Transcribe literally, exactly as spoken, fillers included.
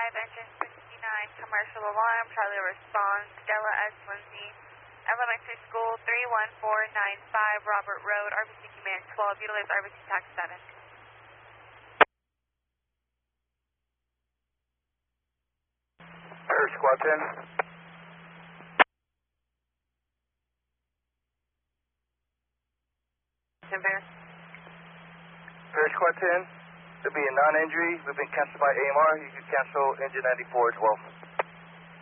five, engine sixty-nine, commercial alarm, Charlie responds, Stella S. Lindsay, Elementary School, three one four nine five, Robert Road, R B C Command twelve, utilize R B C Tax seven. Air Squad ten. Denver. Air Squad ten, there'll be a non-injury. We've been canceled by A M R. You can cancel engine ninety-four as well.